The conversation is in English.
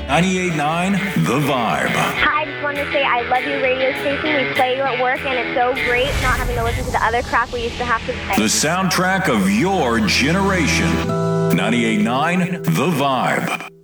98.9 The Vibe. Hi, I just wanted to say I love your radio station. We play you at work, and it's so great not having to listen to the other crap we used to have to play. The soundtrack of your generation. 98.9 The Vibe.